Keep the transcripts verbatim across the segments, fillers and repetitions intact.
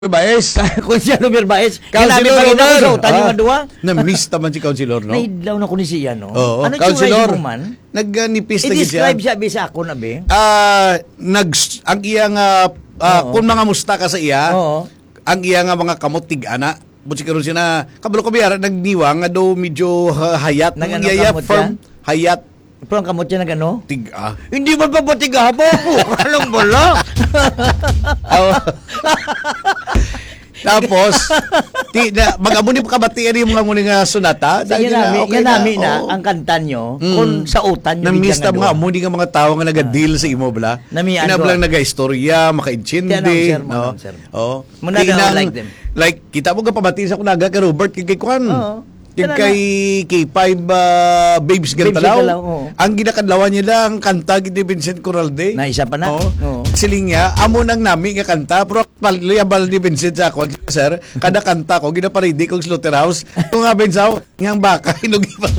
Baes. Konsyelo Mirbaes. Councilor Kinabi pa rin ako Omar. sa utan yung Ah, madua. Na-miss naman si Councilor, no? Naidlaw na ko ni siya, no? Oo. Ano Councilor, tsura mo man? nag-nipis na siya. I-describe siya, bisa ako na, be. Ah, nag ang iyang ah, ah, Oo. kung mga musta ka sa iya, Oo. ang iyang nga mga kamot tig-ana. Buti karon siya na kabalo ko biyara nagniwa nga daw medyo ha- hayat Nag- ng ano yaya kamot firm hayat Pero ang kamot siya na gano? tig-a. Hindi man pa batig hapo. Alam mo lang. Tapos ti na mag-amuni pa kabatian yung mga muni nga sunata. Sige Dahil nami, okay yan nami na, oo. ang kanta nyo, Mm. kung sa utan nyo. Na-miss na bigyan mga nga amuni nga mga tao nga naga-deal sa imo bala. Namian ko. Inablang naga-istorya, maka-intindi. Ti-announcer mo, No? announcer mo. Oo. Muna Ti daw, nang- like them. Like, kita mo ka pabati sa kunaga kay Robert, kay kay Kwan. Oo. Kay Yan kay K five uh, Babes Gantalaw. Gantalaw, oo. Ang ginakadlawan niya lang kanta ni Vincent Corralde. Na isa pa na. Oo. Oo. Siling niya, amo nang nami nga kanta, pero paliyabal ni Vincent sa ako, sir, kada kanta ko, ginaparidi kong slaughterhouse. Kung nga bensaw, ngang baka, hinugi pa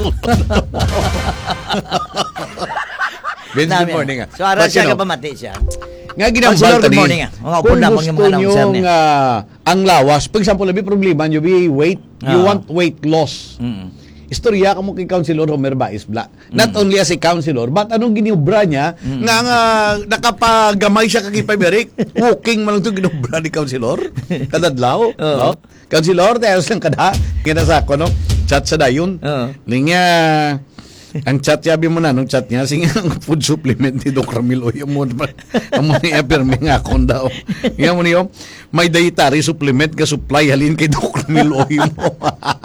Vince, good Nami, morning. ah. ah. So, aral But, siya you know, ka pamati siya. nga ginambal Councilor, good tani. morning, ah. Mga upo Kung na, mga gusto mga announcer nyo niya. nga ang lawas, for example, labi problema nyo, be weight, you Ah. want weight loss. Mm. Istorya ka mo kay Councilor Homer Baez Bla. Not only as a councilor, but anong ginubra niya, nga nga nakapagamay siya kay Paberik, walking man lang ito ginubra ni Councilor. Kadadlaw. Oo. No? Councilor, tayo lang kada. Kinasa ko, no? Chat sa dayon. Oo. Linya, ang chat yabi mo na, nung chat niya, sige ang food supplement ni Doc Ramil, o yung mo, ang mo niya, permi nga akong daw. Yan mo niyo, may dietary supplement ka supply, halin kay Doc Ramil, o yung mo.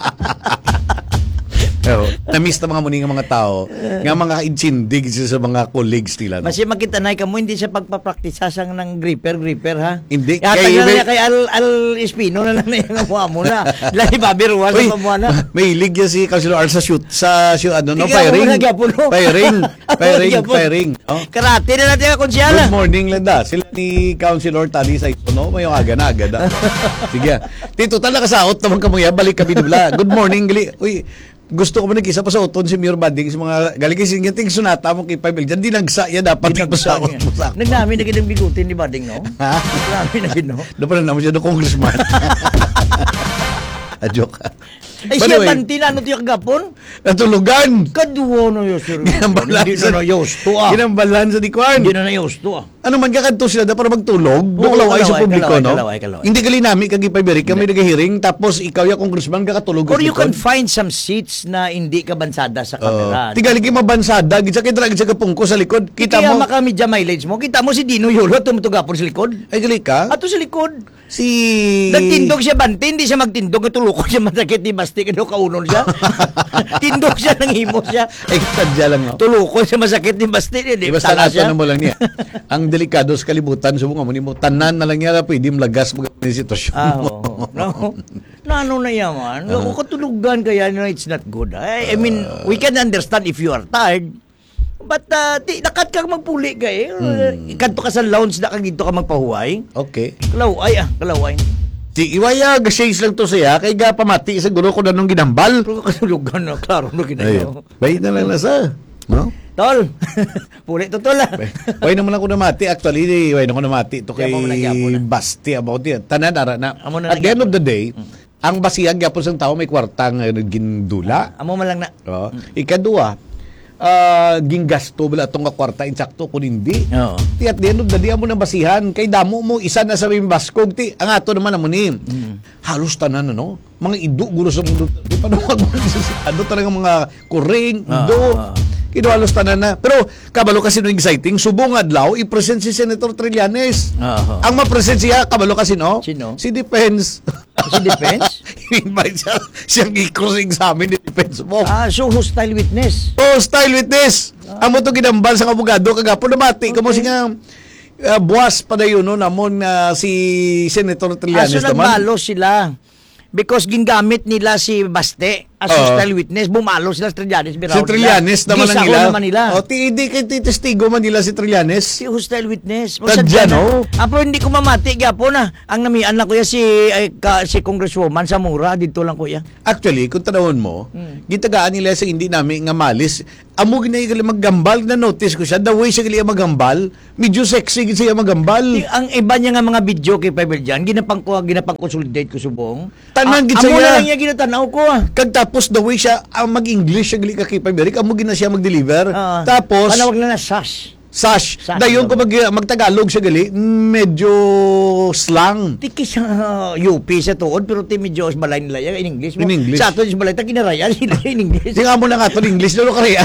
Pero, na-miss na mga muni nga mga tao, nga mga insindig sa mga colleagues nila. No? Kasi makita na ka mo, hindi siya pagpapraktisa sang ng gripper, gripper ha? Hindi. Yata Kay- na niya kay Al, Al Espino na lang na yung amuha mo na. Lagi babiruan Uy, sa pamuha na. may ilig yan si Councilor Ar sa shoot, sa shoot, ano, no, Tiga, firing. ako nagyapon, no? Firing, Ako firing, nagyapon. firing. Oh. Karate na natin ang konsyala. Good morning, Lenda. Sila ni Councilor Tali sa ito, no? May yung aga na, agad. ah. Sige. Tito, talaga sa out naman kamuya. Balik kami nila. Good morning, gali. Uy, gusto ko ba nag-isa pa sa uton si Mayor Banding sa mga galing kasi yung ting sunata mo kay Pavel. Diyan dinagsa yan dapat Hindi pa sa out mo sa. Nagdami na kinang bigutin ni Bading, no? Ha? Nagdami na gino. Doon pa na naman siya no congressman. A joke. Ay By the siya way, banti na ano tiyak gapon? natulugan. Kaduwa na yun, sir. Ginambalan Hindi sa na na yosto ah. Ginambalan sa dikwan. Hindi na na yosto ah. Ano man kakanto sila da para magtulog, Oo, duklaw ay sa kalaway, publiko, kalaway, no? kalaway, kalaway. Hindi gali nami kagi Paberik kami nagahiring tapos ikaw ya congressman kakatulog. Or sa you can likod. find some seats na hindi ka bansada sa camera. Uh, tigali ki mabansada, gitsa kay drag sa kapungko sa likod. Kita Kaya mo, makami dyan mileage mo. Kita mo si Dino Yolo tumutugapon sa likod. ay gali ka, Ato sa likod. si... Nagtindog siya bante, hindi siya magtindog. Tuloko siya masakit ni Basti. Ano kaunon siya? Tindog siya, nanghimo siya. Ay, sadya lang, no? Tuloko siya masakit ni Basti. Hindi Di basta tala nato siya. na mo lang niya. Ang delikado sa kalibutan, subo nga mo ni mo, tanan na lang niya, pwede malagas mo ni sitwasyon Ah, mo. oo. No, na ano na yaman. Uh, katulugan kaya no, it's not good. I, I mean, we can understand if you are tired. But uh, di, nakat kang magpuli ka eh. Hmm. Kanto ka sa lounge na kagito ka magpahuway. Okay. Kalaway ah, kalaway. Di iwaya, gasays lang to siya, kay ga pamati sa guro ko na nung ginambal. Pero katulugan na, klaro na Ayun. ginayo. Bayit na lang na sa. No? Tol, puli to tol ah. Way naman ako namati. Actually, way na ako namati. Ito kay Kaya mo nagyapon na. Basti about it. Tanan, ara na. Amo na At the end of nagyapon. the day, ang basiyag yapon sang tao may kwartang uh, gindula. Amo man lang na. Oh. Ikadua, uh, ginggasto bala itong kwarta insakto kung hindi. Oo. Ti at the end of the day, amo na basihan. Kay damo mo, isa na sa baskog. Ti, ang ato naman amo ni. Halos tanan, ano? Mga ido, gulo sa mundo. Di pa naman, ano talaga mga kuring, ido. Ah, ah. Kinuhalos tanan na. Pero, kabalo kasi no exciting, subong adlaw, i-present si Senator Trillanes. Oo. Ang ma-present siya, kabalo kasi no? Sino? Si Defense. Si Defense? Invite siya, siyang i-cross-examine ni Defense mo. Ah, so hostile witness. Oh, style witness. Amo to ginambal sa abogado kagapo na mati. Kamo Okay. nga uh, buwas pa dayon no namon nga si Senator Ah, Trillanes so naman. nagbalo sila. Because gingamit nila si Baste. as Oo. hostile witness. Bumalo sila sa Trillanes. Si Trillanes naman ang Gisako nila. naman nila. O, ti, di kay testigo man nila si Trillanes. Si hostile witness. O, Tadya, sadya na. no? Apo, hindi ko mamati. Gapo na. Ang namian lang kuya si, ay, ka, si Congresswoman Zamora. Dito lang kuya. Actually, kung tanawon mo, Hmm. gitagaan nila sa hindi namin nga malis. Amo ginay maggambal, na notice ko siya, the way siya gali maggambal, medyo sexy gid siya maggambal. Di- Ang iba niya nga mga video kay Pebble dyan, ginapang ko, ginapang consolidate ko subong. Tanan gid Amo siya. na lang niya ginatanaw ko ah. Kag tapos the way siya ang mag-English siya gali ka kay Paberic, amo gina siya mag-deliver. Ah. Tapos Panawag na na sash. sash, Sash, dayon ko ano? mag magtagalog siya gali, medyo slang. Tiki sa uh, U P sa tuod, pero ti medyo balay nila yan in English mo. In English. Sa ato yung balay, ta kinarayan sila in English. Di nga mo na nga to English lalo kaya.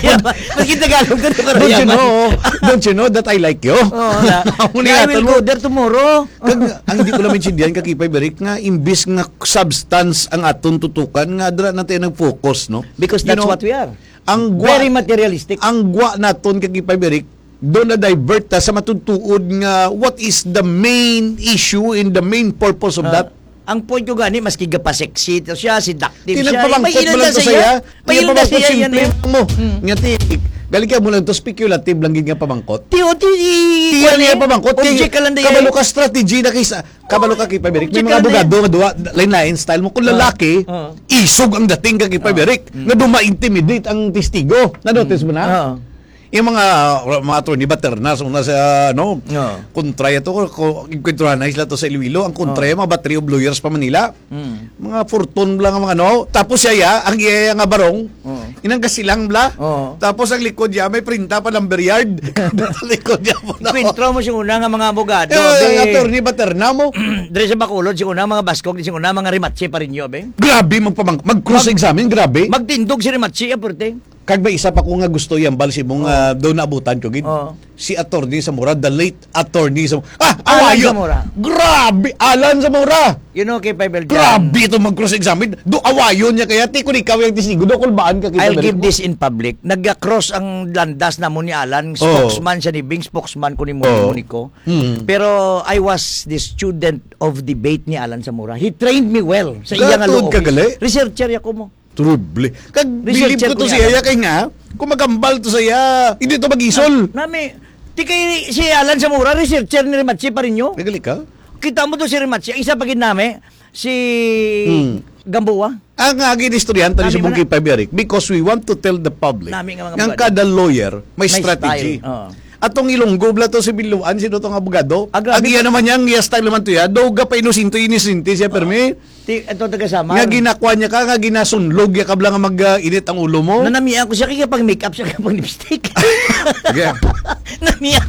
Mas Tagalog ka Don't you karayaman. know? Don't you know that I like you? Oo na. Amo ni I nga will to, go there tomorrow. Kag, ang hindi ko lang maintindihan kakipay Berik nga imbis nga substance ang aton tutukan nga dra natin nag-focus no Because You that's know, what we are. ang gwa, Very materialistic. ang gwa naton kakipay Berik doon na divert ta sa matutuod nga what is the main issue and the main purpose of that. Ang point ko gani, maski gapa-sexy to siya, seductive siya. Tinagpamangkot May mo lang ilan na to siya. saya. May ilan na Tinagpamangkot siya yan. simple eh. mo. Nga ti, galing ka mo lang to speculative lang gid nga pamangkot. Ti o ti Tiyan kuwan niya eh. pamangkot. Object ka lang dayan. Kabalo ka strategy na kaysa. Kabalo ka kay Paberic. May Object mga ka lang abogado nga duwa, lain-lain style mo. Kung lalaki, Oo. isog ang dating ka kay Paberic. Mm. Na duma-intimidate ang testigo. Na-notice mo na? Oo. Yung mga mga attorney baternas una sa ano Oo. kontraya to ko ikwentruhan na sila to sa Iloilo ang kontraya mga battery of lawyers pa Manila Mm. mga fortune lang ang mga ano tapos siya ya, ang iya nga barong Oo. inang kasilang bla Oo. tapos ang likod niya may printa pa ng yard sa likod niya mo na Kwentro mo siya una nga mga abogado. eh, be. attorney baterna mo Dire sa Bacolod, siya una mga baskog, siya una mga rimatche pa rin yun, be. grabe magpamang mag cross examine grabe Magtindog si rimatche, apurte. kag may isa pa ko nga gusto yambal si mong uh, doon na abutan ko gid. Oo. Si attorney Zamora, the late attorney Zamora. Ah, Alan awayo. Zamora. Grabe, Alan Zamora. You know, kay Pebble dyan. Grabe ito mag-cross examine. Do awayo niya kaya ti kun ikaw yung tisigo do kulbaan ka kita. I'll give this in public. Nag-cross ang landas na mo ni Alan. Spokesman siya ni Bing, spokesman ko ni Moni Oo. Monico. Hmm. Pero I was the student of debate ni Alan Zamora. He trained me well sa iya nga Gatod law ka office. gali? Researcher ako mo. Truble. Kag bilib Researcher ko to ko siya yan. kay nga kung magambal to siya. Hindi to magisol. Nami, di kay si Alan Zamora, researcher ni Rimatsi pa rin nyo. Nagali ka? Kita mo to si Rimatsi. Ang isa pa gid nami, si Hmm. Gamboa. Ang agin istoryanta ni Nami Subong mo na. kay Paberic because we want to tell the public Nami nga mga nga abogado. kada lawyer may, May strategy. style, oo. Atong ilonggo bla to si Biluan sino tong abogado. Ah, grabe. Agiya naman yang iya style naman to ya. Doga pa inusinto inisinti siya permi. Ti ito taga Samar. Nga ginakwa niya ka nga ginasunlog ya kabla nga mag-init ang ulo mo. Nanamiyan ko siya kaya pag makeup siya kaya pag lipstick. Sige. Namiyan.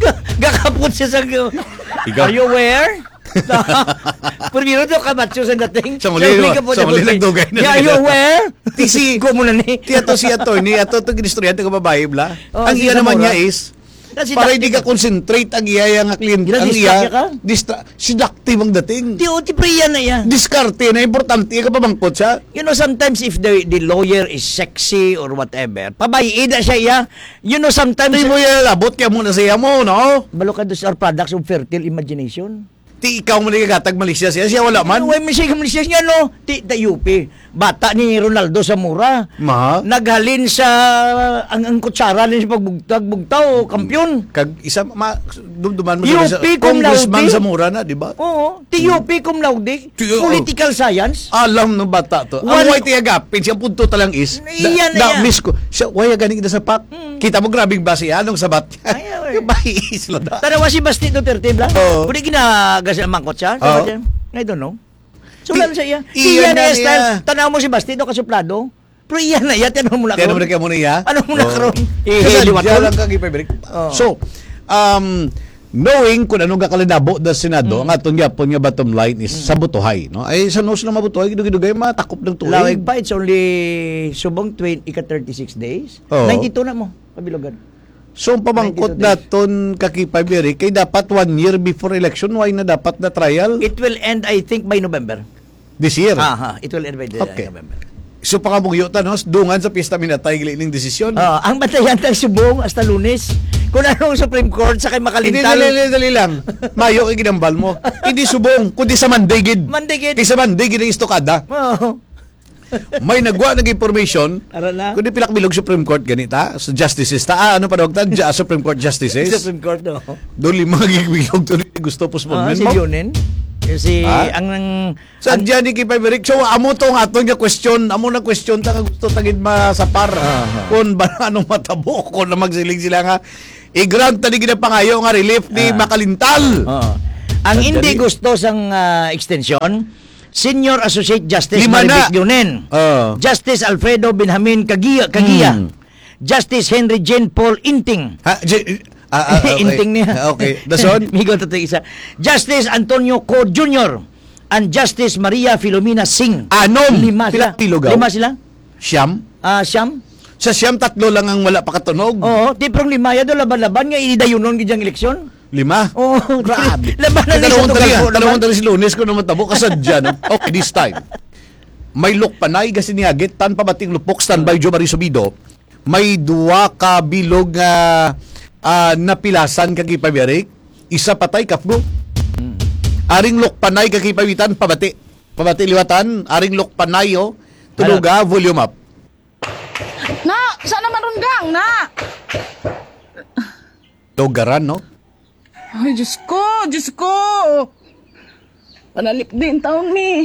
Gakapot siya sa... Ikaw. Are you aware? Primero daw kamatso sa dating. Sa muli, Sabi ka po sa na muli buti. nagdugay na Yeah, are you nila. aware? Ti si- Ko muna ni. Ti ato si attorney, ato to ginistoryan to babae bla. Oh, ang si iya naman Zamora. niya is Kasi para dakti hindi ka concentrate ang iya nga kliyente. Gila, Ang distract iya ka? distra seductive ang dating. Ti o ti priya na yan. Diskarte na importante ka pa bangkot siya. You know, sometimes if the the lawyer is sexy or whatever, pabayida siya iya. You know, sometimes... Hindi mo yan labot kaya muna siya mo, no? Balokad are products of fertile imagination. Ti ikaw mo nagagatag Malaysia siya, siya wala man. Ano, may siya siya niya, no? Ti, the U P. Bata ni Ronaldo Zamora. Ma, Naghalin sa ang, ang kutsara rin sa pagbugtag bugtaw, kampiyon. kag isa ma dumduman mo U sa P cum Congressman laude. Zamora na, di ba? Oo. Ti U P cum laude. Ti- oo. Political science. Alam ng bata to. One- Ang white agapin, siya punto talang is. Iyan na da, yan. miss ko. Siya, waya ganing na sa pak. Kita mo grabing base anong sabat. Ay, ay. Yung bahis lo da. Tanawa si Basti Duterte bla. Oo. Pwede ginagas ang mangkot siya. Oo. I don't know. So, Ti- lalo sa iya. iyan Iyan na na style. niya. Tanaw mo si Basti do kasuplado. Pero iyan na iya. Tanaw mo na Kaya naman karon. kaya mo na iya. Ano mo na Oo. karon? Kasi Ihiliwat diyan ko. lang kag ipaybalik. Oo. So, um, knowing kung anong kakalidabo da Senado, Mm. ang atong gyapon nga bottom line is sa butuhay, no? Ay sa nos na mabutuhay gidugay matakop ng tuig. Lawig pa, it's only subong twenty, ika thirty-six days. Oo. ninety-two na mo, pabilogan. So, ang pamangkot ninety-two days. naton kakipabiri, kay dapat one year before election, why na dapat na trial It will end, I think, by November. this year? Aha, it will end by the Okay. November. So, pangamugyotan, no? Dungan sa pista minatay, giling desisyon. Ah, ang batayan ng subong hasta Lunes. Kung anong Supreme Court sa kay Hindi, makalintal. dali, dali, dali lang. Mayo, iginambal mo. Hindi subong, kundi sa Monday, gid. Monday, gid. Kay sa Monday, gid ang istokada. Oh. May nagwa nag information Ara na. kundi pilak bilog Supreme Court ganita so justices ta ah, ano pa dawag ta Ja- Supreme Court justices Supreme Court, no? do lima gibilog to gusto Ah, postponement si mo Leonen. Si, Ah? ang, ang, sa dyan ni Kipay Beric so amo to nga atong nga question amo na question ta nga gusto tagid masapar Aha. kun ba anong matabo kun na magsiling sila nga i-grant tani gina pangayo nga relief ni Ah. Makalintal Oo. Ang Ang hindi dali. gusto sang ah, extension, Senior Associate Justice Lima Maribik na. Leonen, Oo. Justice Alfredo Benjamin Kagiya, Kagiya Hmm. Justice Henry Jane Paul Inting. ha j- ah, ah, okay. Inting niya. Ah, okay dason Migo to isa. Justice Antonio Co Junior and Justice Maria Filomena Singh. Anom. Lima Pila sila. pilugaw? Lima sila. siyam Ah, siyam. sa siyam tatlo lang ang wala pa katunog Oo, tiprong lima ya do laban-laban nga idayunon gidyang eleksyon. lima Oo, grabe labanan ni sa dalawang tali tugal. dalawang tali si Lunes ko naman tabo kasadya no? Okay this time may lukpanay kasi niyagit tan pabating lupok standby Jo Marie Subido may duwa ka bilog nga ah, napilasan kag Kipay isa patay kapgo aring lukpanay kag Kipawitan pabati pabati liwatan aring lukpanay oh tuluga volume up Na, sana marunggang, na. lugaran no Ay, Diyos ko, Diyos ko. Panalip din taon ni.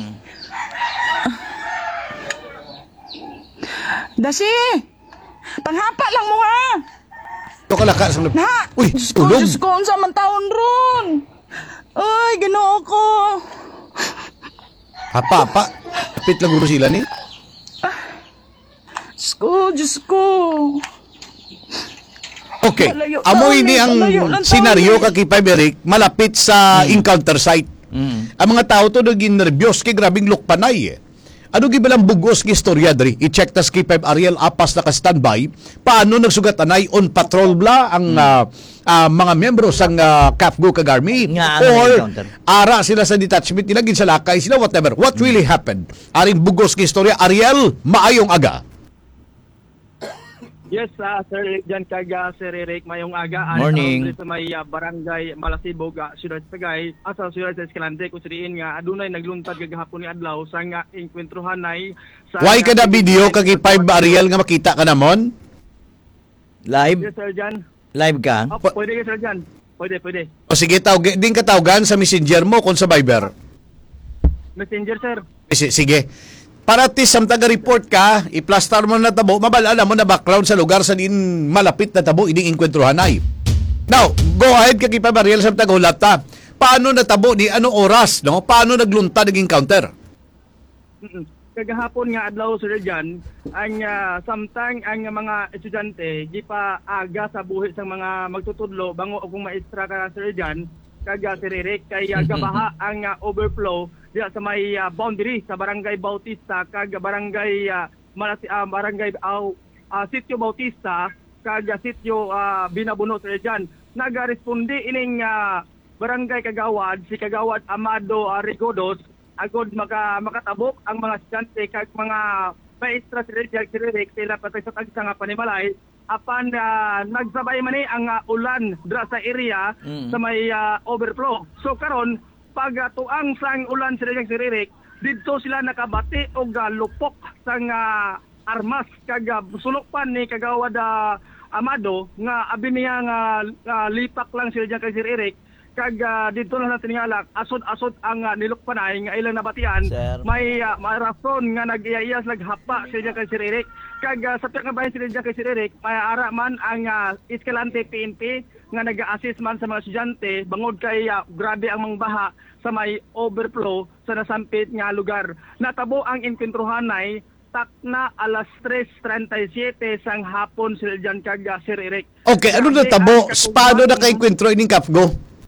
Dasi, panghapa lang mo ha. to kalaka sa lup- Na, uy Diyos ko, tulog Diyos ko, unsa man taon ron. Ay, ginoo ko. hapa hapa kapit lang guro sila ni Diyos ko, Diyos ko. Okay. Malayo Amoy taon ni eh, ang malayo lang taon senaryo eh. kay Kipay Beric malapit sa encounter site. Ang mga tao to naging nervyos kay grabing lukpanay eh. Ano gibalang bugos gi istorya diri? I-check tas Kipay Ariel Apas na ka-standby. Paano nagsugat anay on patrol bla ang ah, ah, mga membro sang uh, Capgo kag Army Nga, ano or na-encounter? ara sila sa detachment nila gin sa lakay sila whatever. What really happened? Aring bugos gi istorya Ariel maayong aga. Yes, uh, Sir Jan Kaga, Sir Eric, mayong aga. Morning. Sa may uh, barangay Malasibog, uh, Siyudad Sagay, asa Siyudad sa Escalante, kung siriin nga, adunay nagluntad kagahapon ni Adlaw sa nga inkwentruhanay. Sa Why kada video kag Kipay Ariel nga makita ka namon? Live, Yes, Sir Jan. live ka. Oh, pwede ka, Sir Jan. Pwede, pwede. O sige, tawag, din ka tawagan sa messenger mo kung sa Viber. Messenger, Sir. S- Sige. Para at least samtang report ka, i-plaster mo na tabo, mabalala mo na background sa lugar sa din malapit na tabo, ining inkwentruhan ay. Now, go ahead ka Kipay Ariel samtang hulat ta. Paano natabo ni anong oras, no? Paano nagluntad ng encounter? Mm-mm. Kagahapon nga Adlaw, Sir Jan, ang uh, samtang ang mga estudyante, di pa aga sa buhi sa mga magtutudlo, bango o kung maestra ka, Sir Jan, kaga Sir Eric, kay uh, gabaha ang uh, overflow diya sa may uh, boundary sa Barangay Bautista kag Barangay uh, Malasi, uh, Barangay uh, uh, Sitio Bautista kag uh, Sitio uh, Binabuno, Sir Jan. Nagarespondi ining uh, Barangay Kagawad si Kagawad Amado uh, Rigodos agod maka makatabok ang mga estudyante kag mga maestra Sir Eric, Sir Eric sila patay sa tagsa nga panimalay apan uh, nagsabay man ni ang uh, ulan dra sa area Mm. sa may uh, overflow. So karon pag uh, tuang sang ulan sila yang siririk, didto sila nakabati og uh, lupok sang uh, armas kag uh, sulokpan ni kagawad uh, Amado nga abi niya nga uh, lipak lang sila kay Sir Eric kag uh, dito na sa tingalak asod-asod ang uh, nilukpanay nga ilang nabatian Sir. may uh, may rason nga nag-iyayas naghapa sila kay Sir Eric kag uh, sa pagkabayan sila kay Sir Eric may ara man ang uh, Escalante P N P nga nag-assist man sa mga estudyante bangod kay uh, grabe ang mga baha sa may overflow sa nasampit nga lugar. Natabo ang inkwentruhanay takna alas tres treinta-siete sang hapon sila dyan kag uh, Sir Eric. Okay, ano na Grabe tabo? ang Paano na katubangan- kay kwentro ining Capgo?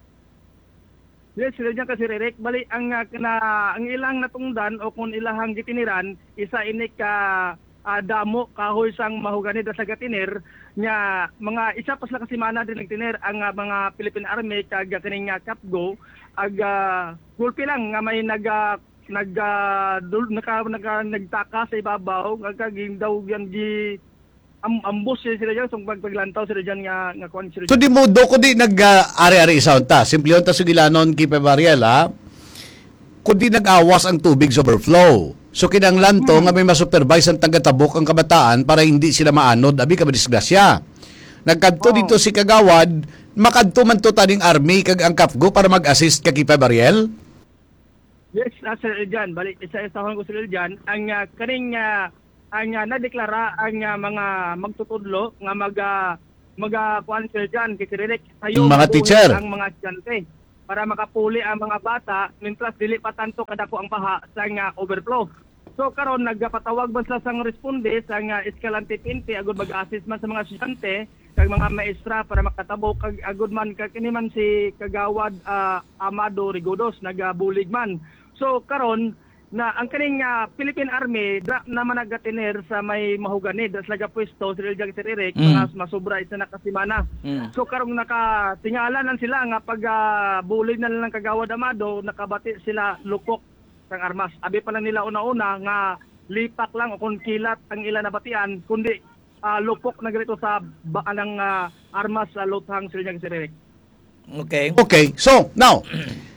Yes, sila dyan ka Sir Eric. Bali, ang, uh, na, ang ilang natungdan o kung ilahang gitiniran, isa inik ka uh, damo kahoy sang mahugani da sa gatinir nga mga isa pa sila kasimana din nagtinir ang uh, mga Philippine Army kag uh, kaning uh, Capgo ag uh, gulpi lang nga may nag uh, nag uh, dul, naka, naka, nagtaka sa ibabaw nga kaging daw yan di am, ambos sila dyan so pagpaglantaw sila dyan nga nga kuan sila So di mo do ko di nag-ari-ari sound ta. Simple yun ta sugilanon Kipay Ariel ha. Kundi nag-awas ang tubig sa overflow. So kinanglan to nga may masupervise ang taga-tabok ang kabataan para hindi sila maanod abi ka disgrasya. Nagkadto Oh. dito si Kagawad, makadto man to taning army kag ang Kapgo para mag-assist kay Kipa Bariel. Yes, uh, Sir Eljan, balik isa-isahon ko Sir Eljan, ang uh, kaning uh, ang uh, nadeklara ang uh, mga magtutudlo nga mag uh, mag uh, kuan Sir Eljan kikiririk tayo Mga mabuhay teacher. ang mga estudyante para makapuli ang mga bata mintras dili pa tanto kadako ang baha sa uh, overflow. So karon nagpatawag ba sa sang responde sa uh, Escalante Pinti agud mag-assist man sa mga estudyante kag mga maestra para makatabok kag agud man kag kini man si Kagawad uh, Amado Rigodos nagabulig man. So karon na ang kaning uh, Philippine Army da naman nagatiner sa may mahugani das laga pwesto Sir Eljag Sir Eric Mm. mga masubra isa na kasimana. Mm. So karong nakatingala nan sila nga pag uh, bulig na lang Kagawad Amado nakabati sila lukok sang armas. Abi pa lang nila una-una nga lipak lang o kung kilat ang ila nabatian kundi uh, lupok na ganito sa baan ng uh, armas sa luthang Sir Eljag Sir Eric. Okay. Okay, so now,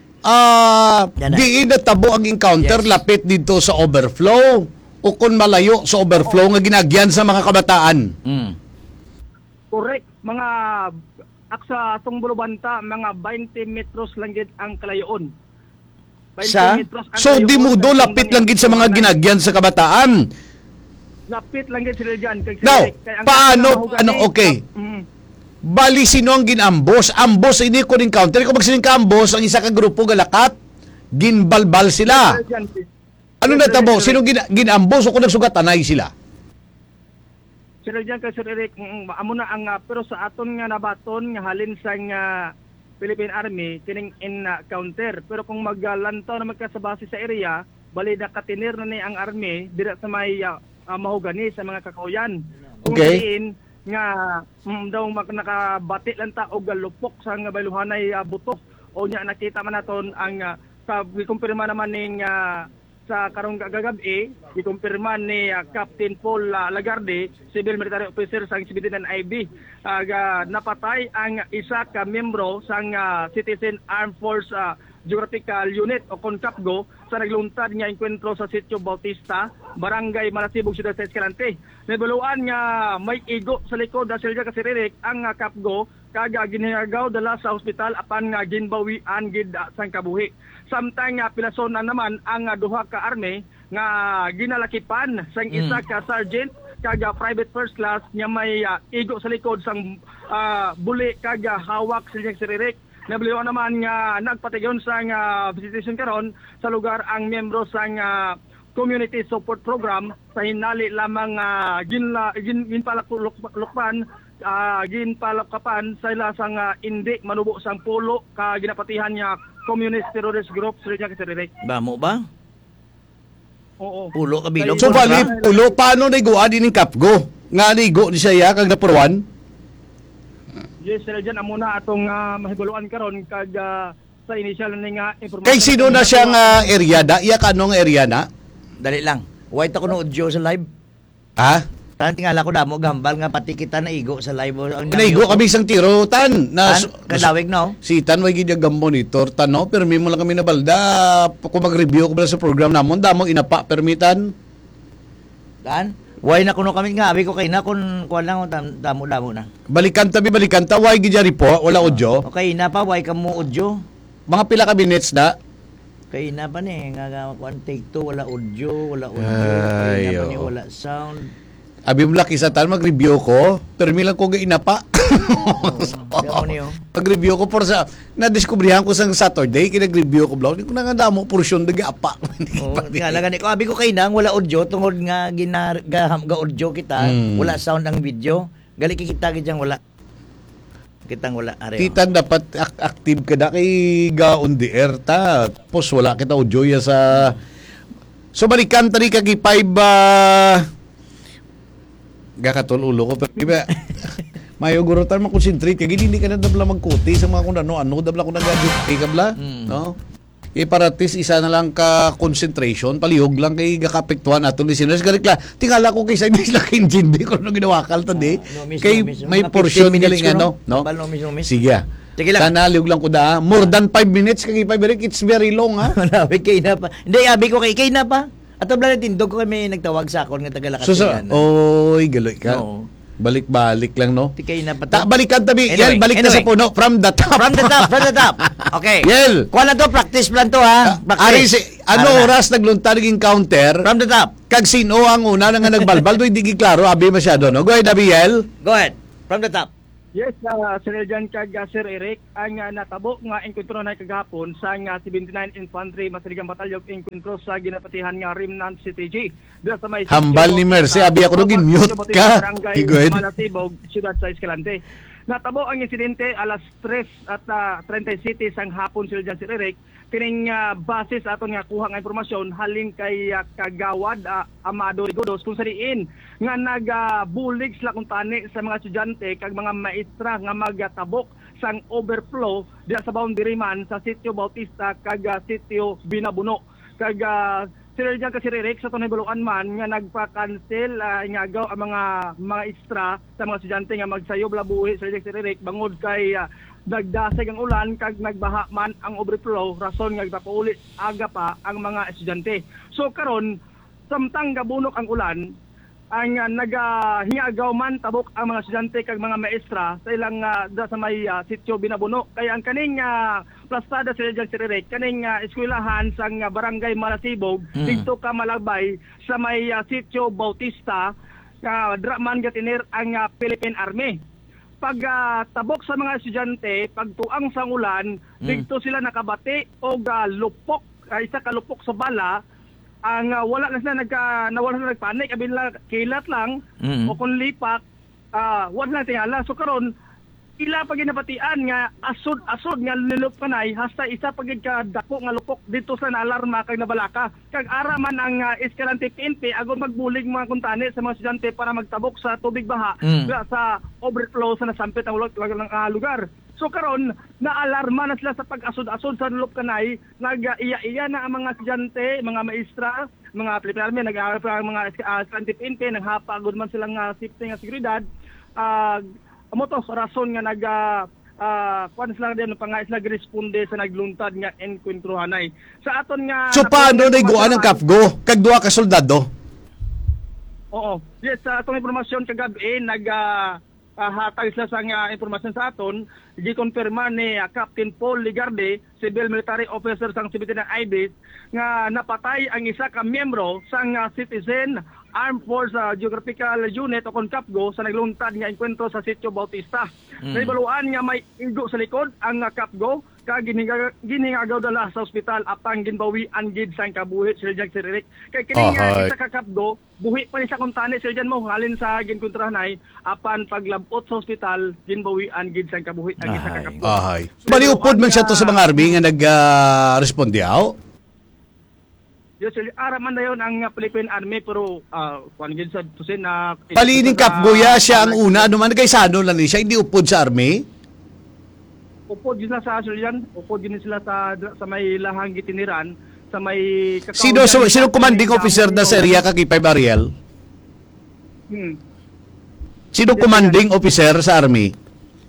ah Yan na. di natabo ang encounter Yes. lapit dito sa overflow o kung malayo sa overflow nga ginagyan sa mga kabataan. Mm. Correct. Mga aksa atong bulubanta, mga twenty metros lang gid ang kalayoon. twenty Sa? metros ang So di kalayoon mo do sa lapit tunggang lang gid sa mga yan. ginagyan sa kabataan. Lapit lang gid sila dyan. Kay Now, Sir Eric. Kay ang paano- kinahugani- ano, okay. Mm. Bali sino ang ginambos? Ambos ini ko encounter kung magsining ambos ang isa ka grupo galakat ginbalbal sila. Sir dyan, si- Ano Sir natabo? Eric, Sino gin ginambos o kung nagsugat anay sila? Sir dyan kay Sir Eric, mm, amo na ang ah, pero sa aton nga nabaton nga halin sa nga Philippine Army kining in ah, counter. Pero kung maglantaw na magka sa base sa area, bali nakatinir na ni ang army dira sa may ah, ah, mahugani sa mga kakauyan. Kung Okay. diin nga mm, daw mak- nakabati lang ta og lupok sa nga bayluhanay ah, buto o nya nakita man naton ang uh, sa gikumpirma naman ning ah, sa karong gagabi gikumpirma ni ah, Captain Paul ah, Lagarde, civil military officer sa Civilian I B, aga napatay ang isa ka miyembro sa ah, Citizen Armed Force ah, Geographical Unit o CONCAPGO sa nagluntad nga enkwentro sa Sitio Bautista, Barangay Malasibog, Ciudad sa Escalante. Nabaluan nga may igo sa likod sa Silja Kasiririk ang uh, Kapgo kaga ginhagaw dala sa ospital apan nga ginbawian gid uh, sang kabuhi. Samtang nga pilasonan naman ang uh, duha ka army nga ginalakipan sang isa ka sergeant kaga private first class nga may uh, igo sa likod sang uh, buli kaga hawak sa Silja Kasiririk. Nabliwa naman nga nagpatigyon sa nga visitation karon sa lugar ang miyembro sa nga community support program sa hinali lamang uh, ginla gin, ginpalakpan uh, ginpalakapan sa ila sa nga indi manubo sang pulo ka ginapatihan nga communist terrorist group sa Rizal Kasiririk. Ba mo ba? Oo. Pulo ka bilog. So kontra? bali pulo paano niguan ining Kapgo? Nga nigo di siya kag napurwan? Yes, sir, dyan amo na atong uh, mahibuluan karon kag uh, sa initial ni nga information. Kay sino na siya nga area da? Iya kanong area na? Dali lang. White ako no audio sa live. Ha? Tan tingala ko damo gambal nga pati kita na igo sa live. Ang Naigo kami isang tiro tan na Tan, kadawig no. si Tan way gid gam monitor tan no permi mo lang kami na balda kung mag-review ko bala sa program namon damo inapa permitan. Tan, why na kuno kami nga abi ko kay na kun kuan lang tam- damo-damo na. Balikan tabi balikan ta way gid jari po wala audio. Okay na pa why ka mo audio. Mga pila ka minutes na. Kay na pa ni nga nga kuan take two wala audio, wala audio. Ay, Kay na pa ni oo. wala sound. Abi mo laki sa Tan mag-review ko permi lang ko ga inapa. Damo niyo. Pag-review ko por sa na-discoveryhan ko sang Saturday kinag-review ko blog ko na nga damo porsyon daga apa. Oh, tingala gani ko abi ko kay nang wala audio tungod nga ginar ga, ga audio kita, Mm. wala sound ang video. Gali kikita gid yang wala. Kitang wala are. Titan dapat ak- active ka na kay ga on the air ta. Tapos wala kita audio ya sa so balikan tari kag five uh, gakatul ulo ko pero iba mayo guro tan makonsentrate kag hindi ka na dabla magkuti sa mga kung ano-ano dabla ko nagaduty kabla Mm. no e para at least isa na lang ka concentration palihog lang kay gakapektuhan aton listeners galikla tingala ko kay sa hindi sila engine di ko no ginawa kalta di No miss, kay no miss. may Mga portion fifteen minutes galing ko, ano no Bal, no miss, no miss. sige ah. Sige lang. Sana liog lang ko da. More than five minutes kag five minutes it's very long ha. Wala kay na pa. Hindi abi ko kay kay na pa. Ato bala tindog ko kami nagtawag sa akon nga taga So, so, Lakasigan. oy, galoy ka. No. Balik-balik lang, no? Di kayo na Ta, balikan tabi. Anyway, Yel, balik na anyway. sa puno. From the top. From the top, from the top. Okay. Yel. Kuha na to, practice plan to ha. Practice. Ari, si, ano Ara na. oras naglunta naging counter? From the top. Kag sino ang una na nga nagbalbal? Do'y di klaro, abi masyado, no? Go ahead, abi, Yel. Go ahead. From the top. Yes, uh, Sir Jan kag uh, Sir Eric, ang uh, natabo nga enkwentro na kagahapon sa nga seventy-nine Infantry Masaligang Batalyon enkwentro sa ginapatihan nga Remnant C T G. Diya sa may Hambal ni Mercy, abi ako nung gin-mute ka. Okay, go ahead. Malatibog, siyudad sa Escalante. Natabo ang insidente alas tres at uh, thirty cities ang hapon, Sir Jan, Sir Eric. Kining uh, basis aton nga kuha nga impormasyon halin kay uh, Kagawad uh, Amado Rigodos kung sariin nga nagabulig sila kung tani sa mga estudyante kag mga maestra nga magatabok sang overflow diya sa boundary man sa Sitio Bautista kag uh, Sitio Binabuno. Kag uh, Sir Jan kasi Rick sa tunay buluan man nga nagpa-cancel uh, nga agaw ang mga mga istra sa mga estudyante nga magsayob labuhi Sir Jan Rick bangod kay uh, nagdasig ang ulan kag nagbaha man ang overflow rason nga ipapauli aga pa ang mga estudyante. So karon samtang gabunok ang ulan ang uh, nagahingagaw man tabok ang mga estudyante kag mga maestra sa ilang uh, da sa may uh, Sitio Binabuno kaya ang kaning uh, plastada sa Jan Sirerek kaning uh, eskwelahan sang uh, barangay Malasibog Mm. dito ka Malabay sa may uh, Sitio Bautista uh, draman gatinir ang uh, Philippine Army. Pag uh, tabok sa mga estudyante, pag tuang sa ulan, Mm. dito sila nakabati o uh, lupok, uh, isa ka lupok sa bala, ang uh, wala na sila nagka, nawala na nagpanik, abin lang, kilat lang, Mm. o kung lipak, uh, wala lang tingala. So karon ila pag ginapatian nga asod-asod nga nilup kanay hasta isa pagid ka dako nga lupok dito sa naalarma kag nabalaka kag ara man ang uh, Escalante P N P agon magbulig mga kuntani sa mga estudyante para magtabok sa tubig baha Mm. sa overflow sa nasampit ang lugar, ng uh, lugar. So karon naalarma na sila sa pag-asod-asod sa nilup kanay nag-iya-iya na ang mga estudyante, mga maestra, mga Pilipino nag-aaral pa ang mga uh, Escalante P N P naghapagod man silang uh, safety nga seguridad. Uh, Amo to rason nga nag uh, uh, kuan sila din pangais nagresponde sa nagluntad nga enkwentrohanay. Sa aton nga So, paano naiguan ang Kafgo? Kag duha ka soldado? Oo. Yes, sa atong impormasyon kagabi nag uh, uh, hatag sila sa nga impormasyon sa aton, gi-confirma ni uh, Captain Paul Ligarde, Civil Military Officer sang seventy-nine I B I S nga napatay ang isa ka miyembro sang uh, Citizen Armed Force uh, Geographical Unit o Concapgo sa nagluntad nga enkwentro sa Sitio Bautista. Mm. Sa ibaluan nga may igo sa likod ang uh, Capgo kag ginhiga- ginhingagaw dala sa ospital apang ginbawi ang gid sang kabuhi Sir Jack Siririk. Kay kini nga Ahay. isa ka Capgo buhi pa ni sa kuntani Sir Jan mo halin sa ginkontrahanay apan paglabot sa ospital ginbawi ang gid sang kabuhi ang isa ka Ahay. Capgo. Ahay. Baliupod man siya to sa mga army nga nag-responde uh, Yes, sir. Araman na yun ang uh, Philippine Army pero uh, kuan gid sa tusin na Palining Kapgoya siya ang una. Ano man, kaysano lang ni siya. Hindi upod sa army. Upod yun na sa Sir Jan, upod yun sila sa sa may lahang gitiniran sa may kakao- Sino, so, sino commanding officer na sa area kakipay Ariel? Hmm. Sino commanding officer sa army?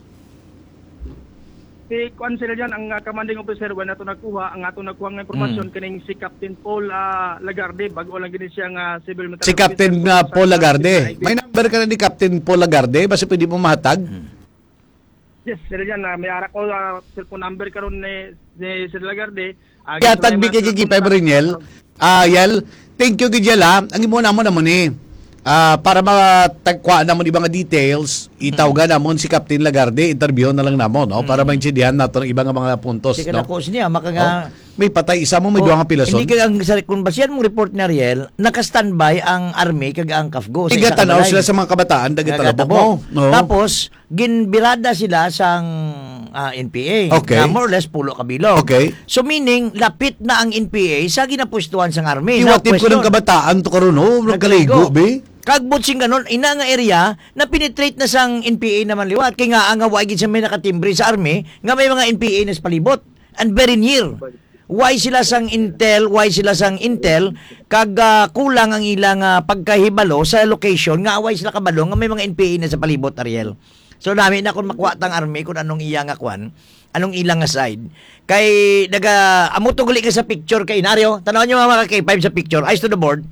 Si kuan sila dyan, ang uh, commanding officer when ato nakuha, ang ato nakuha ng impormasyon kining si Captain Paul uh, Lagarde bago lang gini siya nga civil military Si Captain officer uh, sa- Paul sa- Lagarde. sa- May number ka na ni Captain Paul Lagarde? Basta pwede mo mahatag? Yes, sila dyan, uh, may ara ko uh, cellphone number karon ni ni Sir Lagarde. Uh, Kaya tagbi kay kikipay Marinyel. Ah, Yel, thank you gid Yel ha. Ang imo na mo na mo ni. Ah, para matagkuha na mo di mga details, itawga na mo si Captain Lagarde, interview na lang namo, no? Para maintindihan nato ng ibang mga puntos, Sige no? na ko niya, maka nga... Oh, may patay isa mo, may duha nga pilason. Hindi ka ang sa kung basihan mong report ni Ariel, naka-standby ang army kag ang Kafgo sa Tiga isa ka tanaw balay. sila sa mga kabataan, dagitalabok mo. Nagatabok. No? Tapos ginbirada sila sang ah, N P A. Okay. Na more or less pulo kabilog. Okay. So meaning lapit na ang N P A sa ginapustuhan sang army. Iwatid ko ng question. kabataan to karon, no? Nagkaligo, be. Kagbot sing ganon, ina nga area na penetrate na sang N P A naman liwat. Kaya nga ang wagid sa may nakatimbre sa army, nga may mga N P A na sa palibot. And very near. Why sila sang intel, why sila sang intel, kag ah, kulang ang ilang ah, pagkahibalo sa location, nga why sila kabalo, nga may mga N P A na sa palibot, Ariel. So namin na kung makuha tang army kung anong iya nga kwan, anong ilang nga side. Kay naga amo to gali ka sa picture kay Inario. Tanaw niyo mga K five sa picture. Eyes to the board.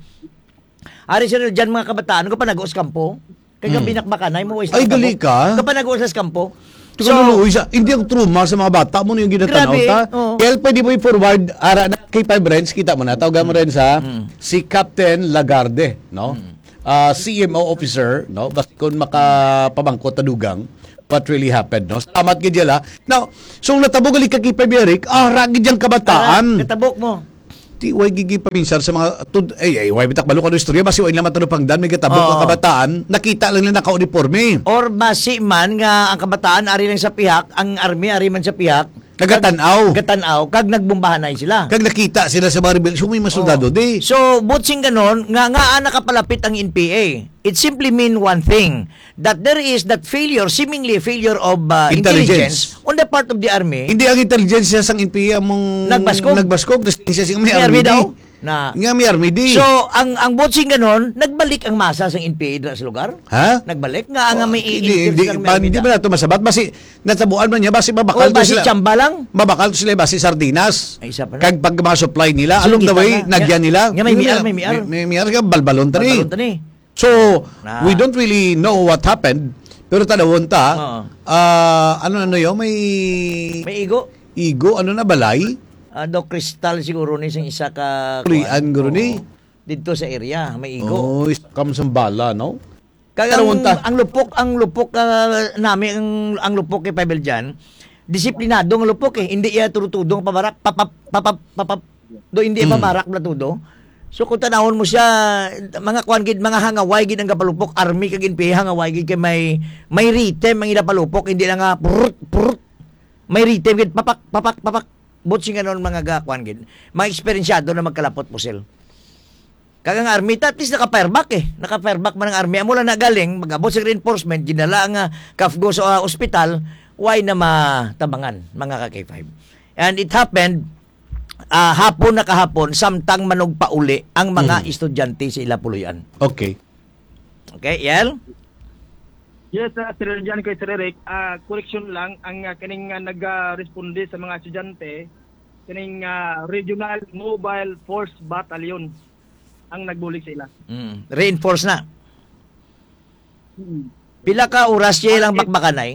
Ari sila dyan mga kabataan ko pa nag-uus kampo. Kay hmm. binakbakanay mo Ay, gali ka? Ka pa nag-uus sa kampo. So, isa, hindi ang truma sa mga bata mo na yung ginatanaw grabe, ta. oh. Kaya pwede mo i-forward ara na K five Renz, kita mo na, tawagan mo rin sa Mm. si Captain Lagarde, no? Uh, C M O officer, no? Basta kung makapabangko tadugang what really happened, no? Salamat gid la. Now, so natabog gali ka K five Eric, ah, ragi diyang kabataan. Katabok mo. Ti way gigi paminsar sa mga tud ay ay way bitak balo kano istorya basi way naman tanong pangdan may katabok Oo. ang kabataan, nakita lang nila naka-uniforme. Or basi man nga ang kabataan ari lang sa pihak, ang army ari man sa pihak, Nagatanaw. gatanaw kag nagbumbahanay sila. Kag nakita sila sa mga rebel, so may mga soldado di. So, butsing ganon, nga nga nakapalapit ang N P A. It simply mean one thing, that there is that failure, seemingly failure of uh, Intelligence. intelligence on the part of the army. Hindi ang intelligence sang N P A mong Nagbaskog. Nagbaskog. Siya sing may May army army di. daw? Na. Nga may army di. So, ang ang butsing ganon, nagbalik ang masa sa N P A sa lugar? ha? Nagbalik nga nga may Oh, hindi, hindi, i-interest ng pa, army hindi na. ba na ito masabat? Basi, natabuan man niya, basi O mabakal to basi sila. tsamba lang? Mabakal to sila, basi sardinas. Ay, isa pa na. Kag pag mga supply nila, So, along the kita way, na. nagyan Nga- nila. nga may Yun miar, na, may miar. May, may miar ka, balbalon tani. Balbalon tani. So, Na. we don't really know what happened. Pero tanawon ta, Oo. ah, ano ano yun, may, May igo. igo, ano na balay? Uh, do kristal siguro ni sing isa ka Kulian, guro ni. Oo. Dito sa area may igo. Oh, kam sa bala, no? Kaya Pero ang, unta. ang lupok, ang lupok uh, namin, ang, ang lupok kay Pavel dyan, disiplinado ang lupok eh. Hindi iya turutudong pabarak, papap, papap, papap, do hindi Mm. pabarak na tudo. So kung tanahon mo siya, mga kuan gid, mga hangaway gid ang kapalupok, army kag N P A hangaway gid kay may may ritem ang ila palupok, hindi lang nga purut, purut. May ritem gid, papak, papak, papak. Butsing ganon mga ga kuan gid. Mga eksperyensyado na magkalapot pusil. Kagang army, at least naka-fireback eh. Naka-fireback man ang army. Amo lang nagaling, mag-abot sa reinforcement, ginala ang uh, kafgo sa uh, ospital, why na matabangan, mga ka-K five. And it happened, uh, hapon na kahapon, samtang manog pauli ang mga Mm. estudyante sa Ilapuluyan. Okay. Okay, Yel? Yes, uh, Sir Jan kay Sir Eric, ah, correction lang, ang uh, kaning uh, nag-responde sa mga estudyante, kaning uh, Regional Mobile Force Battalion ang nagbulig sa ila. Mm. Reinforce na. Hmm. Pila ka oras siya lang bakbakanay?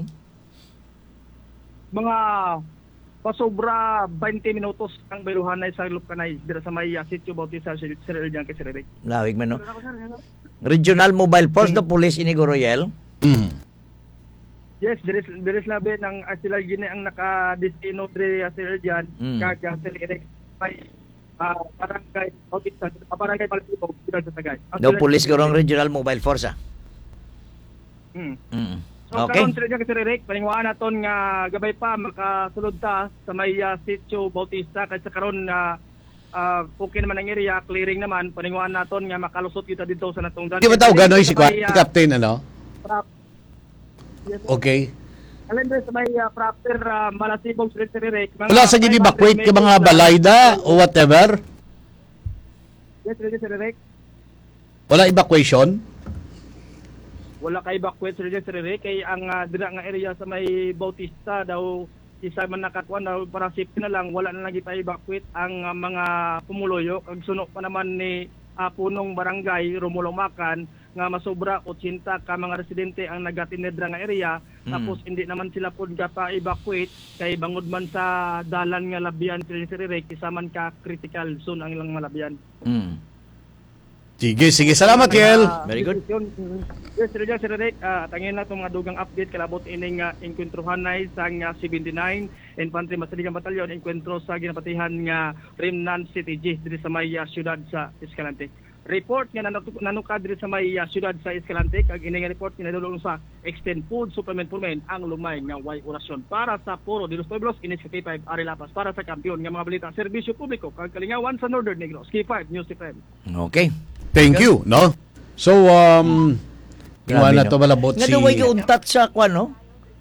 Mga pasobra twenty minutos ang bayruhanay sa Lukanay dira sa may uh, Sitio Bautista Sir Sir Jan kay Sir Eric. Lawig man no? Regional Mobile Force, the police ini Goroyel. Mm. Yes, there is there is labi ng uh, sila gini ang naka-destino diri uh, Sir Jan Mm. kag uh, Sir Eric may uh, barangay Bautista, uh, barangay Palpito dira sa Tagay. Ang Do sila- police gorong Regional Mobile Force ah. Hmm. Mm. So Okay. karon Sir Jan kay Sir Eric, paningwaan naton nga gabay pa makasulod ta sa may uh, Sitio Bautista kay sa karon na uh, okay naman ang area, clearing naman, paningwaan naton nga makalusot kita dito sa natong Di ba tao gano'y si, Kwa- si Captain, ano? Prop. Yes, Okay. alin din sa may uh, proper uh, Malasibog Street Sir Eric. mga Wala sa gini evacuate ka mga meters lang. balayda o whatever? Yes, Sir Sir Eric. Wala evacuation? Wala kay evacuate Sir Sir Eric kay ang uh, dira nga area sa may Bautista daw isa man nakatwan daw para safety na lang wala na lagi pa evacuate ang uh, mga pumuloyo kag suno pa naman ni uh, punong barangay Romulo Macan nga masobra eighty ka mga residente ang nagatinedra nga area Mm. tapos hindi naman sila pud ka pa evacuate kay bangod man sa dalan nga labian Sir Sir Eric isa man ka critical zone ang ilang malabian. Mm. Sige, sige. Salamat, Kel. Ah, Very good. yun. Yes, Sir Jan, Sir Rick, ah, tangin na itong mga dugang update kalabot ining uh, enkwentruhanay sa nga seventy-nine Infantry Masaligang Batalyon, enkwentro sa ginapatihan nga Remnant City G diri sa may uh, syudad sa Escalante. Report nga nanuk- nanukad diri sa may uh, syudad sa Escalante kag ining nga report nga nadulong sa Extend Food Supplement Pumen ang lumay nga way orasyon para sa Puro de los Pueblos inis K five Ari Lapas para sa kampiyon nga mga balita serbisyo publiko kag kalingawan sa Northern Negros K five News F M. Okay. Thank you, no? So, um, Grabe, iwan na no? to malabot Nga si... daw way untat sa kwan no?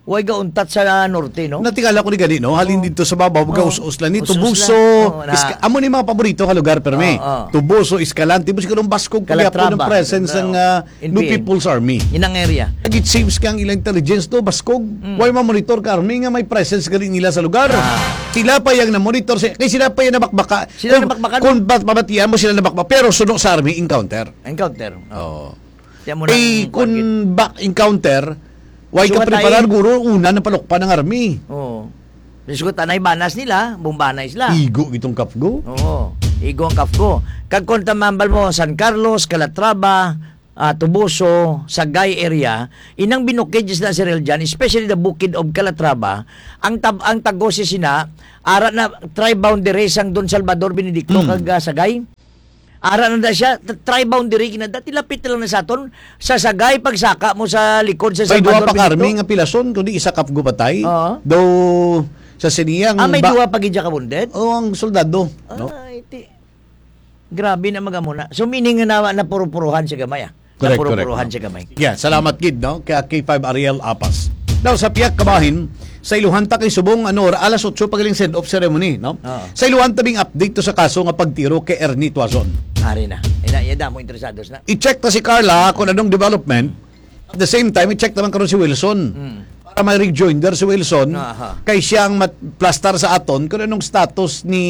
Huwag gauntat sa norte, no? Natingala ko ni gani, no? Halin dito sa babaw, Oh. gaus-us lang ni Us-us Tubuso. lang. Oh, na- Iska, amo ni mga paborito ka lugar, pero may. Oh, oh. Tubuso, Escalante, bus ka nung Baskog, kaya po ng Calatrava. presence ng uh, N P A. New People's Army. Yun ang area. It seems kang ilang intelligence to, Baskog. Why ma-monitor ka, Army nga may presence ka rin nila sa lugar. Hmm. Ah. Sila pa yung na-monitor, si- kaya sila pa yung nabakbaka. Sila Kung- nabakbakan? Kung ba't pabatian mo sila nabakbaka, pero suno sa Army, encounter. Encounter. Oo. Tiyan mo Eh, ng- kung back encounter, why ka Sugatay. preparar, guro, una na palukpa ng Army. Oo. Bisugot tanay banas nila, bumbanay sila. Igo itong kapgo. Oo. Igo ang kafko. Kag kung tamambal mo, San Carlos, Calatrava, uh, Tubuso, Sagay area, inang binukid na si Real dyan, especially the Bukid of Calatrava, ang tab ang tagosi sina, ara na tri-boundary sang Don Salvador Benedicto Mm. kag uh, Sagay. Ara na da siya, t- tri-boundary kinada, tilapit lang na sa aton, sa Sagay, pagsaka mo sa likod sa May duwa Salvador pa karmi Benedicto. nga pilason, kundi isa kapgo patay. Oo. Though, sa siniyang... Ah, may ba- duwa pag ka wounded? Oo, ang soldado. No? Ay, ti. Grabe na magamuna. So meaning nga na, na puro-puruhan siya gamay ah. Correct, na puro-puruhan correct. siya gamay. Yeah, salamat gid, no? Kaya K five Ariel Apas. Now, sa Piak Kabahin, sa Iluhan ta kay Subong, ano, alas otso pagaling send-off ceremony, no? Oo. Sa Iluhan tabing update to sa kaso nga pagtiro kay Ernie Tuazon. Ari na. Ina, yada mo interesados na. I-check ta si Carla kung anong development. At the same time, i-check naman karon si Wilson. Mm. Para may rejoinder si Wilson, Aha. kay siyang mat-plastar sa aton kung anong status ni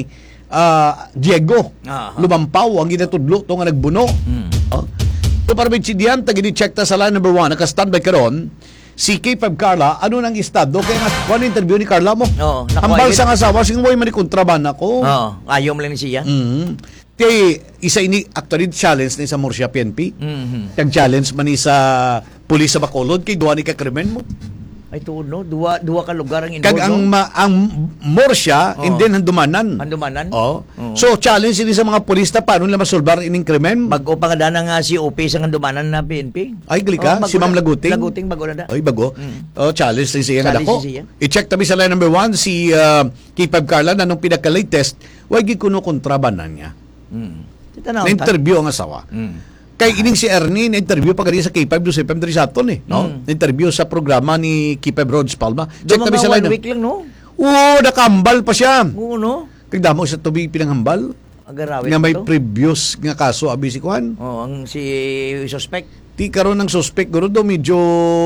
ah, Diego. Aha. Lumampaw, ang ginatudlo to nga nagbuno. Mm. Oh. So para may sidiyan, tagini-check ta sa line number one, naka-standby karon si K five Carla, ano nang estado? Kaya nga, kung ano interview ni Carla mo? Oo, nakuha Hambal yun. sa asawa, sige mo yung manikontraban ako. Oo, ayaw mo lang ni siya. Mm. Kaya isa ini actually challenge ni sa Murcia P N P. Mhm. Kag challenge man ni sa pulis sa Bacolod kay duwa ni ka krimen mo. Ay tuod no, duwa duwa ka lugar ang involved. Kag ang no? ma, ang Murcia Oo. and then handumanan. Handumanan? Oh. Oo. So challenge ini sa mga pulis ta paano nila masolbar ining krimen. Bago pa nga nga si O P sa handumanan na P N P. Ay gali ka, Oo, bago si Ma'am na- Laguting. Laguting bago na da. Ay bago. Mm. Oh, challenge ni siya nga Challenge dako. si siya. I-check tabi sa line number one si uh, K five Carla na nung pinaka-latest, wag gi kuno kontrabanan niya. Mm. Tanaw ta. Na-interview ang asawa. Mm. Kay ining si Ernie, na-interview pa kanina sa K five do sa Pem Saton eh, no? Mm. Na-interview sa programa ni K five Rhodes Palma. Check Do tabi mga sa one line. week lang no. Oo, nakambal pa siya. Oo no. Kag damo sa tubi pinanghambal Agarawin nga may to. previous nga kaso abi si Kuan. Oh, ang si suspect. Ti karon ng suspect guro do medyo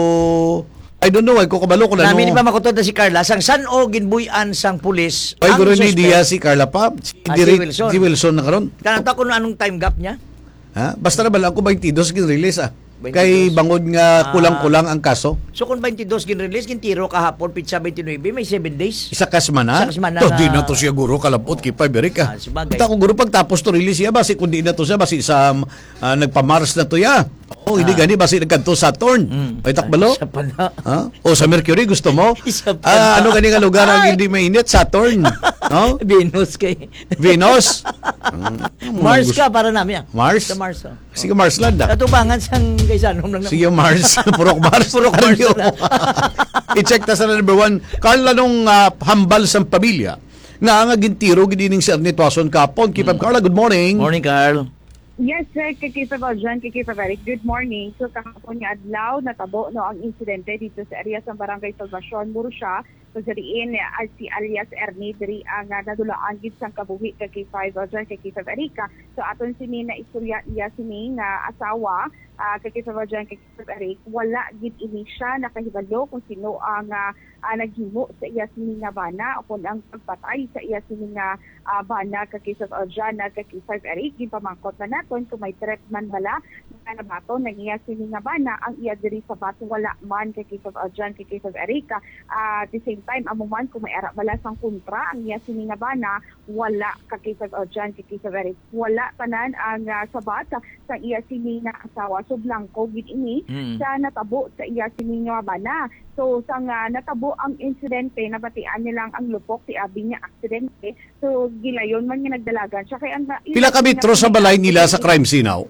I don't know, ay ko kabalo ko na Namin no. ba makutod na si Carla sang san o ginbuyan sang pulis. Ay ang guro ni suspect. Dia si Carla pa. Si, Ah, si Diri- Wilson. si Wilson na karon. Kanang ta kuno anong time gap niya? Ha? Basta na bala ako twenty-two gin release ah. twenty-two. Kay bangod nga Ah. kulang-kulang ang kaso. So kung twenty-two gin-release, gintiro kahapon, pitsa twenty-nine, may seven days. Isa kas man ha? Isa kas man na To, nga- di na to siya guro kalabot kay pa Berika. Ah, sabagay. Punta ko guro pagtapos to release siya basi kundi na to siya basi sa ah, nagpa-Mars na to ya. Oh, hindi gani basi nagkanto Saturn. Mm. Ay takbalo. Isa pa na. Ha? O sa Mercury gusto mo? Isa pa Ah, na. ano gani nga lugar ang hindi mainit? Saturn. No? Venus kay. Venus. Mm, Mars gusto- ka para namin. ah. Mars? Sa Mars. Oh. Sige Marsland ah. Katubangan sang kaysanom lang. Sige Mars. Purok Mars. Purok Ano Mars yun? na. I-check ta sa number one. Carla nung ah, hambal sa pamilya. Nga nga gintiro gidining si Ernie Tuazon kapon. Keep up Carla. Good morning. Morning, Carl. Yes, sir. Kikisa ba dyan? Kikisa Eric. Good morning. So, kahapon nga adlaw, natabo no, ang insidente dito sa area sa Barangay Salvacion, Murcia. So, diriin uh, si alias Ernie, diri ang uh, nadulaan gid sang kabuhi kay K five o dyan, kay Kisa Erika. So, aton sini na istorya iya sini nga asawa, uh, kay Kisa ba dyan, kay Kisa Erik, wala gid ini siya nakahibalo kung sino ang uh, uh, naghimo sa iya sini nga bana o kung ang pagpatay sa iya sini nga uh, bana kay Kisa o dyan, na kay Kisa Erik, gipamangkot na naton kung may threat man bala nga na bato nang iya sini nga bana ang iya diri sa bato wala man kay Kisa o dyan, kay Kisa Erika. Uh, at the same time amo man kung may ara bala sang kontra ang iya sini nga bana wala kay Kisa o dyan, kay Kisa Erik, wala tanan ang uh, sabat sa iya sini nga asawa. So blanco gid ini Mm. sa natabo sa iya sini nga bana. So sang uh, natabo ang insidente, nabatian nilang ang lupok si abi niya aksidente. So gilayon man nga nagdalagan siya kay ang Pila ka metro sa balay nila sa crime scene now?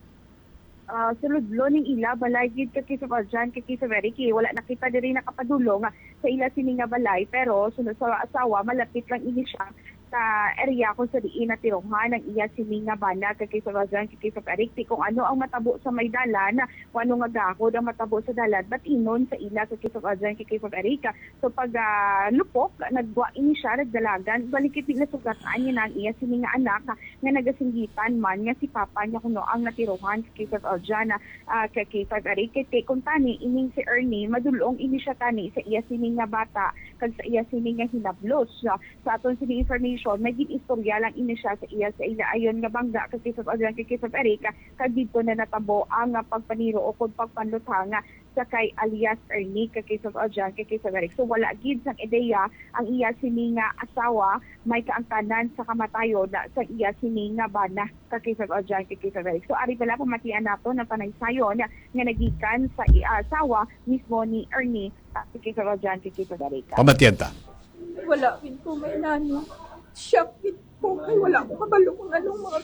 uh, suludlo ning ila balay gid kay Kisa Valjan, kay Kisa Veriki, wala nakita diri nakapadulo nga sa ila sini nga balay, pero sunod sa asawa malapit lang ini siya sa area kung sa diin na tironghan ng iya sini nga bana kay Kisa Bajan kay Kisa Eric kung ano ang matabo sa may dalan kung ano nga gahod ang matabo sa dalan but inon sa ila kay Kisa Bajan kay Kisa Eric. So pag uh, lupok nagwa ini siya nagdalagan balikit na sugatan niya na ang iya sini nga anak nga nagasinggitan man nga si papa niya kuno ang natironghan kay Kisa Bajan uh, kay Kisa Eric kay kung tani ining si Ernie madulong ini siya tani sa iya sini nga bata kag sa iya sini nga hinablos. So, sa aton sini information may gid istorya lang ini siya sa iya sa ila ayon nga bangga kay Kisa Adrian kay Kisa Erika kag dito na natabo ang uh, pagpaniro o kung pagpanlutang sa kay alias Ernie kay Kisa Adrian kay Kisa Erika. So wala gid sang ideya ang iya sini nga asawa may kaangkanan sa kamatayon na sa iya sini nga bana kay Kisa Adrian kay Kisa Erika. So ari pala pamatian nato na panaysayon nga nagikan sa uh, asawa mismo ni Ernie kay Kisa Adrian kay Kisa Erika. Pamatiyan ta. Wala pin po may nano. Siya pin po. Ay wala ko kabalo kung anong mga